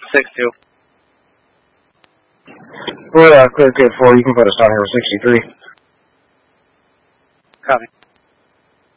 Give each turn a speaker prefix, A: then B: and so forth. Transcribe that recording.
A: 6-2.
B: We're clear code 4. You can put us down here with 63.
A: Copy.